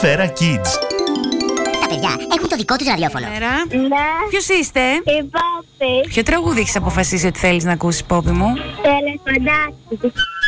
Σφαίρα Kids. Τα παιδιά έχουν το δικό τους ραδιόφωνο. Ναι. Ποιος είστε? Η Πόπη. Ποιο τραγούδι έχεις αποφασίσει ότι θέλεις να ακούσεις, Πόπη μου? Τελεφαντάκι.